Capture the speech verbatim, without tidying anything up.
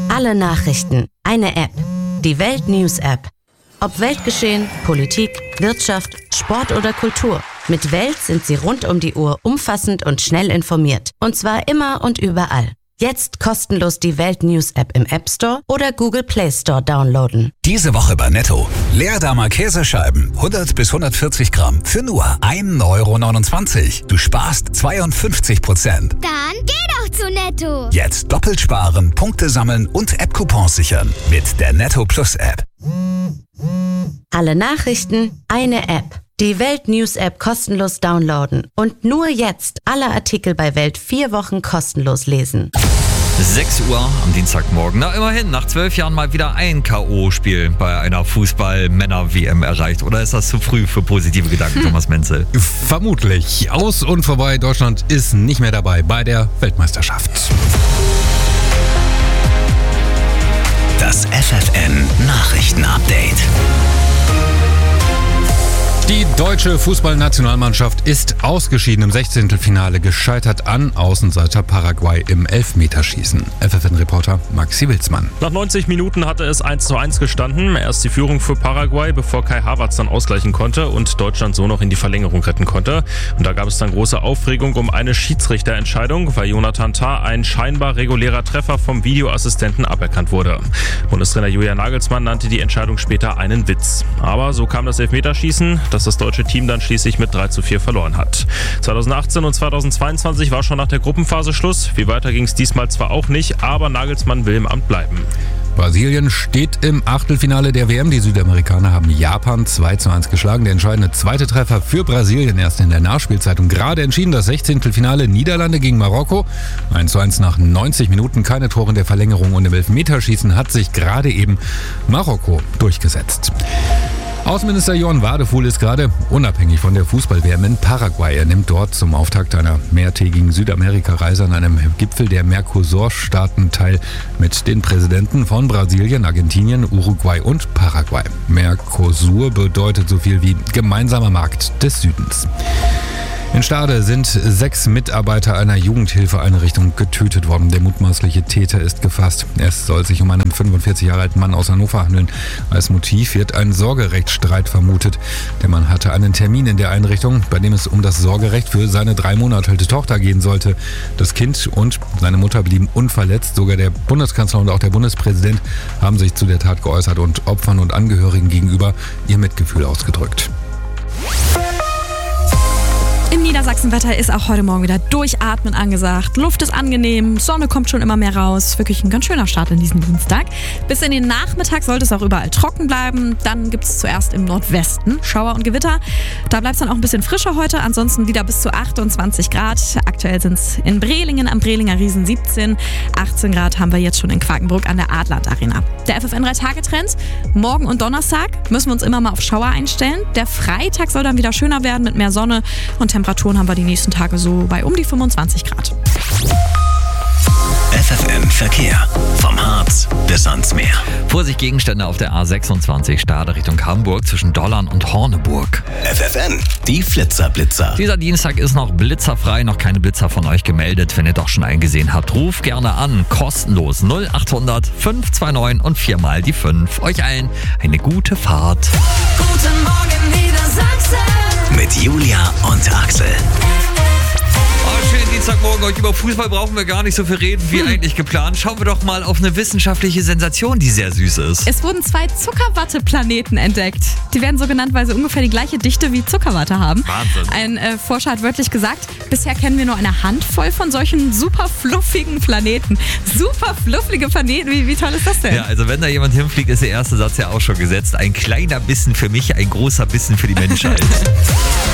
Alle Nachrichten, eine App. Die Welt News App. Ob Weltgeschehen, Politik, Wirtschaft, Sport oder Kultur. Mit Welt sind Sie rund um die Uhr umfassend und schnell informiert. Und zwar immer und überall. Jetzt kostenlos die Welt News App im App Store oder Google Play Store downloaden. Diese Woche bei Netto. Leerdammer Käsescheiben hundert bis hundertvierzig Gramm für nur ein Euro neunundzwanzig. Du sparst zweiundfünfzig Prozent. Dann geh doch zu Netto. Jetzt doppelt sparen, Punkte sammeln und App-Coupons sichern mit der Netto Plus App. Alle Nachrichten, eine App. Die Welt News App kostenlos downloaden und nur jetzt alle Artikel bei Welt vier Wochen kostenlos lesen. sechs Uhr am Dienstagmorgen. Na, immerhin, nach zwölf Jahren mal wieder ein K O-Spiel bei einer Fußball-Männer-W M erreicht. Oder ist das zu früh für positive Gedanken, Thomas Menzel? Vermutlich. Aus und vorbei. Deutschland ist nicht mehr dabei bei der Weltmeisterschaft. Das F F N Nachrichten-Update. Die deutsche Fußballnationalmannschaft ist ausgeschieden im Sechzehntelfinale, gescheitert an Außenseiter Paraguay im Elfmeterschießen. F F N-Reporter Maxi Wilsmann. Nach neunzig Minuten hatte es eins zu eins gestanden. Erst die Führung für Paraguay, bevor Kai Havertz dann ausgleichen konnte und Deutschland so noch in die Verlängerung retten konnte. Und da gab es dann große Aufregung um eine Schiedsrichterentscheidung, weil Jonathan Tah ein scheinbar regulärer Treffer vom Videoassistenten aberkannt wurde. Bundestrainer Julian Nagelsmann nannte die Entscheidung später einen Witz. Aber so kam das Elfmeterschießen, das das deutsche Team dann schließlich mit drei zu vier verloren hat. zweitausendachtzehn und zweitausendzweiundzwanzig war schon nach der Gruppenphase Schluss. Viel weiter ging es diesmal zwar auch nicht, aber Nagelsmann will im Amt bleiben. Brasilien steht im Achtelfinale der W M. Die Südamerikaner haben Japan zwei zu eins geschlagen. Der entscheidende zweite Treffer für Brasilien erst in der Nachspielzeit. Und gerade entschieden das Sechzehntelfinale Niederlande gegen Marokko. eins zu eins nach neunzig Minuten, keine Tore in der Verlängerung. Und im Elfmeterschießen hat sich gerade eben Marokko durchgesetzt. Außenminister Johann Wadefuhl ist gerade unabhängig von der Fußball-W M in Paraguay. Er nimmt dort zum Auftakt einer mehrtägigen Südamerika-Reise an einem Gipfel der Mercosur-Staaten teil mit den Präsidenten von Brasilien, Argentinien, Uruguay und Paraguay. Mercosur bedeutet so viel wie gemeinsamer Markt des Südens. In Stade sind sechs Mitarbeiter einer Jugendhilfeeinrichtung getötet worden. Der mutmaßliche Täter ist gefasst. Es soll sich um einen fünfundvierzig Jahre alten Mann aus Hannover handeln. Als Motiv wird ein Sorgerechtsstreit vermutet. Der Mann hatte einen Termin in der Einrichtung, bei dem es um das Sorgerecht für seine drei Monate alte Tochter gehen sollte. Das Kind und seine Mutter blieben unverletzt. Sogar der Bundeskanzler und auch der Bundespräsident haben sich zu der Tat geäußert und Opfern und Angehörigen gegenüber ihr Mitgefühl ausgedrückt. Im Niedersachsenwetter ist auch heute Morgen wieder Durchatmen angesagt. Luft ist angenehm, Sonne kommt schon immer mehr raus. Wirklich ein ganz schöner Start in diesen Dienstag. Bis in den Nachmittag sollte es auch überall trocken bleiben. Dann gibt es zuerst im Nordwesten Schauer und Gewitter. Da bleibt es dann auch ein bisschen frischer heute. Ansonsten wieder bis zu achtundzwanzig Grad. Aktuell sind es in Brelingen am Brelinger Riesen siebzehn. achtzehn Grad haben wir jetzt schon in Quakenbrück an der Adland Arena. Der F F N drei Tage Trend. Morgen und Donnerstag müssen wir uns immer mal auf Schauer einstellen. Der Freitag soll dann wieder schöner werden mit mehr Sonne und Temperaturen haben wir die nächsten Tage so bei um die fünfundzwanzig Grad. F F N Verkehr. Vom Harz bis ans Meer. Vorsicht, Gegenstände auf der A sechsundzwanzig, Stade Richtung Hamburg zwischen Dollern und Horneburg. F F N, die Flitzerblitzer. Dieser Dienstag ist noch blitzerfrei, noch keine Blitzer von euch gemeldet. Wenn ihr doch schon einen gesehen habt, ruft gerne an, kostenlos null achthundert fünf zwei neun und viermal die fünf. Euch allen eine gute Fahrt. Guten Morgen Niedersachsen. Mit Julia und Axel. Oh, schönen Dienstagmorgen. Heute über Fußball brauchen wir gar nicht so viel reden wie eigentlich geplant. Schauen wir doch mal auf eine wissenschaftliche Sensation, die sehr süß ist. Es wurden zwei Zuckerwatte-Planeten entdeckt. Die werden so genannt, weil sie ungefähr die gleiche Dichte wie Zuckerwatte haben. Wahnsinn. Ein äh, Forscher hat wörtlich gesagt, bisher kennen wir nur eine Handvoll von solchen super fluffigen Planeten. Super fluffige Planeten, wie, wie toll ist das denn? Ja, also wenn da jemand hinfliegt, ist der erste Satz ja auch schon gesetzt. Ein kleiner Bissen für mich, ein großer Bissen für die Menschheit.